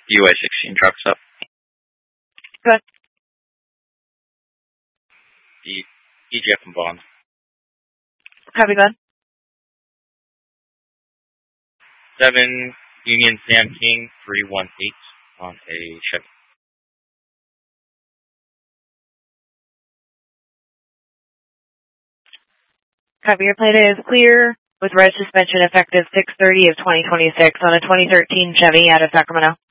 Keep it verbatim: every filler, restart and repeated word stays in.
U A sixteen trucks up. Good. E, E G F and Bond. Copy, good. seven Union Sam King three one eight on a Chevy. Copy, your plate is clear with red suspension effective six thirty of twenty twenty-six on a twenty thirteen Chevy out of Sacramento.